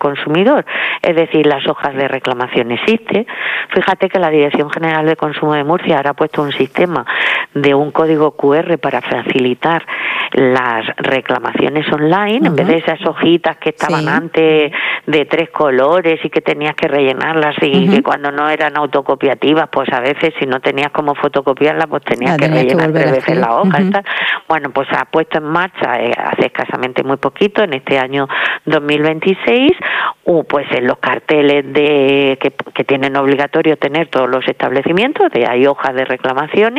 consumidor. Es decir, las hojas de reclamación existen. Fíjate que la Dirección General de Consumo de Murcia ahora ha puesto un sistema de un código QR para facilitar las reclamaciones online, en vez de esas hojitas que estaban antes de 3 colores y que tenías que rellenarlas y que cuando no eran autocopiativas, pues a veces si no tenías como fotocopiarlas, pues tenías que rellenar 3 veces la hoja. Bueno, pues ha puesto en marcha hace escasamente muy poquito, en este año 2026, pues en los carteles que tienen obligatorio tener todos los establecimientos, hay hojas de reclamaciones,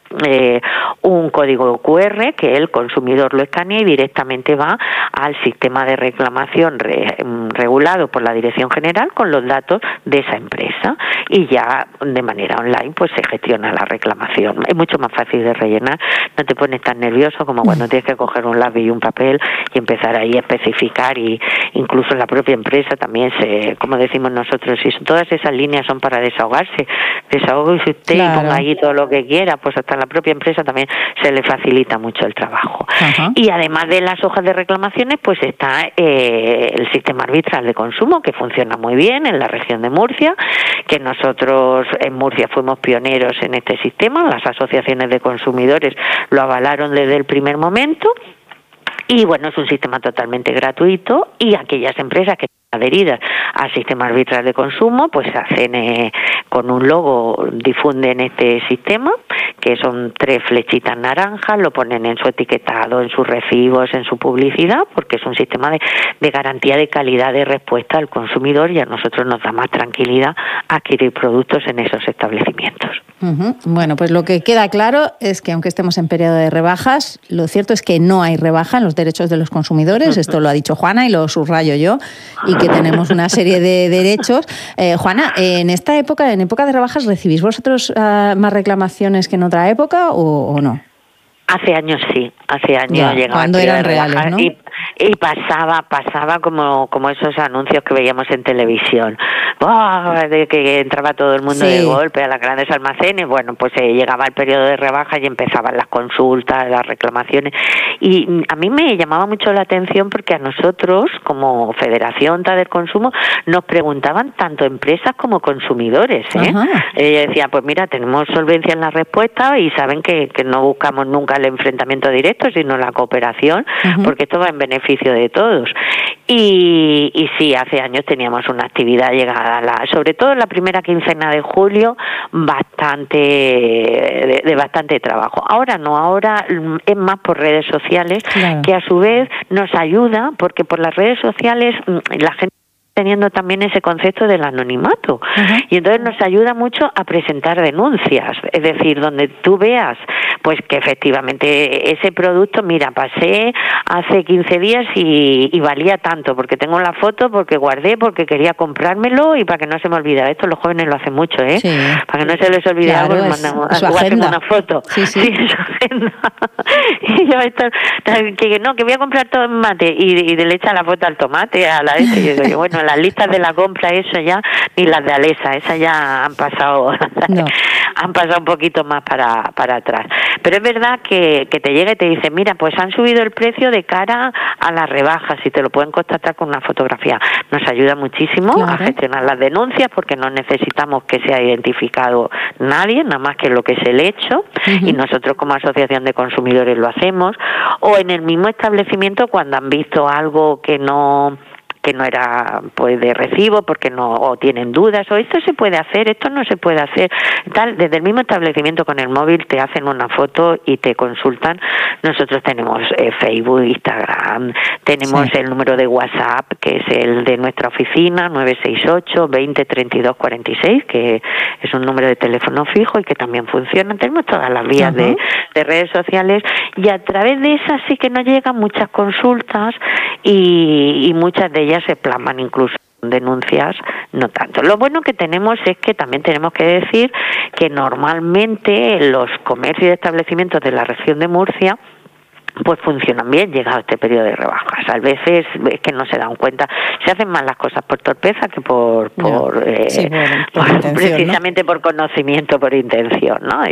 un código QR que el consumidor lo escanea y directamente va al sistema de reclamación regulado por la Dirección General con los datos de esa empresa, y ya de manera online pues se gestiona la reclamación. Es mucho más fácil de rellenar, no te pones tan nervioso como cuando tienes que coger un lápiz y un papel y empezar ahí a especificar, y incluso en la propia empresa también como decimos nosotros, si todas esas líneas son para desahogarse, desahógese usted y ponga ahí todo lo que quiera, pues hasta la propia empresa también se le facilita mucho el trabajo. Y además de las hojas de reclamaciones, pues está el sistema arbitral de consumo, que funciona muy bien en la región de Murcia, que nosotros en Murcia fuimos pioneros en este sistema, las asociaciones de consumidores lo avalaron desde el primer momento. Y bueno, es un sistema totalmente gratuito, y aquellas empresas que están adheridas al sistema arbitral de consumo pues hacen con un logo, difunden este sistema, que son 3 flechitas naranjas, lo ponen en su etiquetado, en sus recibos, en su publicidad, porque es un sistema de garantía de calidad de respuesta al consumidor, y a nosotros nos da más tranquilidad adquirir productos en esos establecimientos. Bueno, pues lo que queda claro es que aunque estemos en periodo de rebajas, lo cierto es que no hay rebaja en los derechos de los consumidores. Esto lo ha dicho Juana y lo subrayo yo, y que tenemos una serie de derechos. Juana, en época de rebajas, ¿recibís vosotros más reclamaciones que en otra época o no? Hace años sí, hace años llegaba cuando eran reales, ¿no? Y pasaba como esos anuncios que veíamos en televisión, de que entraba todo el mundo de golpe a las grandes almacenes. Bueno, pues llegaba el periodo de rebajas y empezaban las consultas, las reclamaciones, y a mí me llamaba mucho la atención porque a nosotros, como Federación del Consumo, nos preguntaban tanto empresas como consumidores, Yo decía, pues mira, tenemos solvencia en la respuesta y saben que no buscamos nunca el enfrentamiento directo, sino la cooperación, porque esto va en beneficio de todos. Y sí, hace años teníamos una actividad llegada, sobre todo en la primera quincena de julio, de bastante trabajo. Ahora no, ahora es más por redes sociales, que a su vez nos ayuda, porque por las redes sociales la gente teniendo también ese concepto del anonimato, y entonces nos ayuda mucho a presentar denuncias, es decir, donde tú veas pues que efectivamente ese producto, mira, pasé hace 15 días y valía tanto, porque tengo la foto, porque guardé, porque quería comprármelo, y para que no se me olvide. Esto los jóvenes lo hacen mucho, para que no se les olvide algo, les mandamos una foto. Sí, su agenda. Y yo que voy a comprar tomate, y le echa la foto al tomate, a la y yo digo, bueno, las listas de la compra, eso ya, ni las de Alesa, esas ya han pasado, han pasado un poquito más para atrás. Pero es verdad que te llega y te dice, mira, pues han subido el precio de cara a las rebajas, y te lo pueden constatar con una fotografía. Nos ayuda muchísimo a gestionar las denuncias, porque no necesitamos que sea identificado nadie, nada más que lo que es el hecho, y nosotros como asociación de consumidores lo hacemos. O en el mismo establecimiento, cuando han visto algo que no era pues de recibo, porque o tienen dudas, o esto se puede hacer, esto no se puede hacer, tal, desde el mismo establecimiento con el móvil te hacen una foto y te consultan. Nosotros tenemos Facebook, Instagram, tenemos el número de WhatsApp, que es el de nuestra oficina, 968 20 32 46, que es un número de teléfono fijo y que también funciona. Tenemos todas las vías de redes sociales, y a través de esas sí que nos llegan muchas consultas, y muchas de ellas se plasman incluso denuncias, no tanto. Lo bueno que tenemos es que también tenemos que decir que normalmente los comercios y establecimientos de la región de Murcia pues funcionan bien llegado este periodo de rebajas. A veces es que no se dan cuenta, se hacen más las cosas por torpeza que por intención, precisamente, ¿no? Por conocimiento, por intención, ¿no?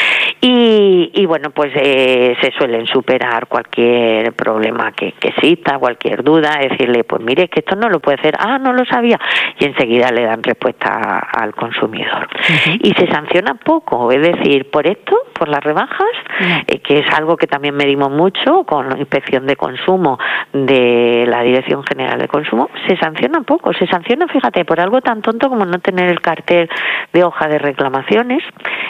Y bueno, pues se suelen superar cualquier problema que exista, cualquier duda, decirle, pues mire, que esto no lo puede hacer, no lo sabía, y enseguida le dan respuesta al consumidor. Y se sanciona poco, es decir, por esto, por las rebajas, que es algo que también medimos mucho con la Inspección de Consumo de la Dirección General de Consumo, se sanciona poco. Se sanciona, fíjate, por algo tan tonto como no tener el cartel de hoja de reclamaciones,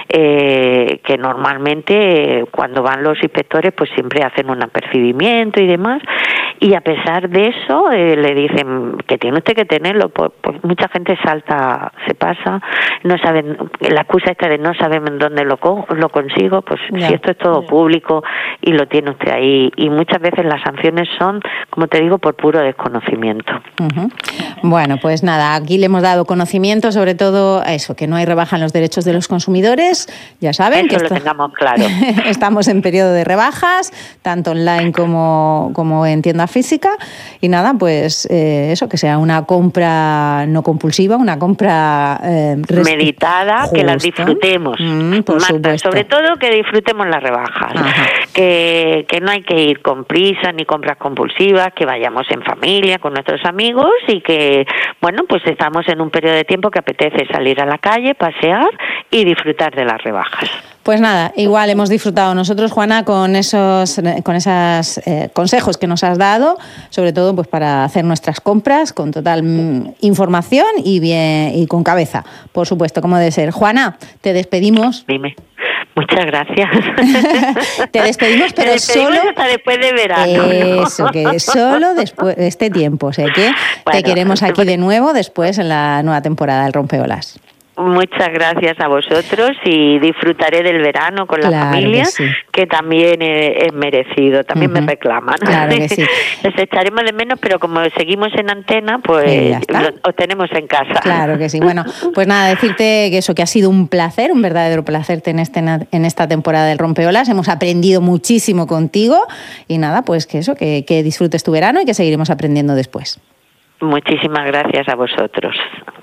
que normalmente cuando van los inspectores pues siempre hacen un apercibimiento y demás, y a pesar de eso le dicen que tiene usted que tenerlo, pues mucha gente salta, se pasa, no saben, la excusa esta de no saben dónde lo consigo, pues si esto es todo público y lo tiene usted ahí, y muchas veces las sanciones son, como te digo, por puro desconocimiento. Bueno, pues nada, aquí le hemos dado conocimiento, sobre todo a eso, que no hay rebaja en los derechos de los consumidores, ya saben. Eso que lo tengamos claro. Estamos en periodo de rebajas, tanto online como en tienda física, y nada, pues eso, que sea una compra no compulsiva, una compra meditada, justo, que las disfrutemos, Marta, sobre todo que disfrutemos las rebajas, que no hay que ir con prisa ni compras compulsivas, que vayamos en familia, con nuestros amigos, y que, bueno, pues estamos en un periodo de tiempo que apetece salir a la calle, pasear y disfrutar de las rebajas. Pues nada, igual hemos disfrutado nosotros, Juana, con esos consejos que nos has dado, sobre todo pues para hacer nuestras compras con total información y con cabeza, por supuesto, como debe ser. Juana, te despedimos. Dime. Muchas gracias. Te despedimos, pero solo hasta después de verano. Eso, que solo después de este tiempo. O sea que te queremos aquí de nuevo después en la nueva temporada del Rompeolas. Muchas gracias a vosotros y disfrutaré del verano con la familia, que también es merecido, también me reclaman. Claro que sí. Les echaremos de menos, pero como seguimos en antena, pues os tenemos en casa. Claro que sí. Bueno, pues nada, decirte que eso, que ha sido un placer, un verdadero placer en esta temporada del Rompeolas. Hemos aprendido muchísimo contigo y nada, pues que eso, que disfrutes tu verano y que seguiremos aprendiendo después. Muchísimas gracias a vosotros.